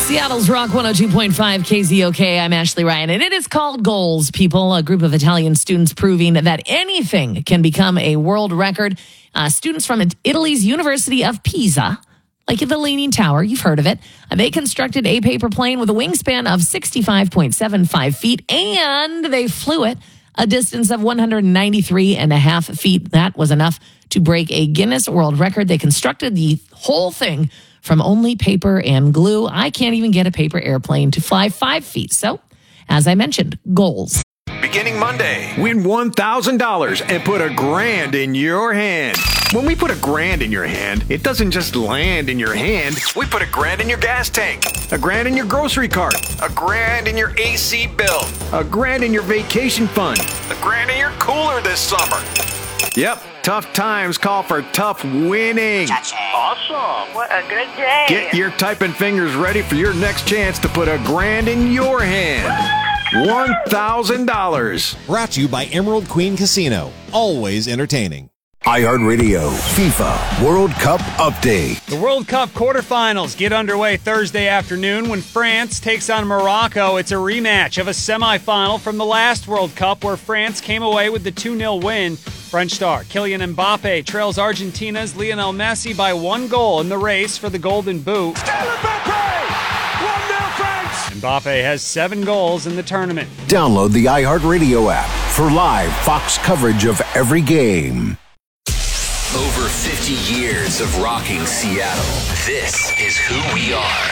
Seattle's Rock 102.5 KZOK. I'm Ashley Ryan, and it is called Goals, people. A group of Italian students proving that anything can become a world record. Students from Italy's University of Pisa, like the Leaning Tower, you've heard of it. They constructed a paper plane with a wingspan of 65.75 feet, and they flew it a distance of 193.5 feet. That was enough to break a Guinness World Record. They constructed the whole thing from only paper and glue. I can't even get a paper airplane to fly 5 feet. So, as I mentioned, goals. Beginning Monday, win $1,000 and put $1,000 in your hand. When we put $1,000 in your hand, it doesn't just land in your hand. We put $1,000 in your gas tank, $1,000 in your grocery cart, $1,000 in your AC bill, $1,000 in your vacation fund, $1,000 in your cooler this summer. Yep, tough times call for tough winning. Awesome. What a good day. Get your typing fingers ready for your next chance to put $1,000 in your hand. $1,000. Brought to you by Emerald Queen Casino. Always entertaining. iHeartRadio FIFA World Cup Update. The World Cup quarterfinals get underway Thursday afternoon when France takes on Morocco. It's a rematch of a semifinal from the last World Cup where France came away with the 2-0 win. French star Kylian Mbappe trails Argentina's Lionel Messi by 1 goal in the race for the Golden Boot. Mbappe has 7 goals in the tournament. Download the iHeartRadio app for live Fox coverage of every game. Over 50 years of rocking Seattle. This is who we are.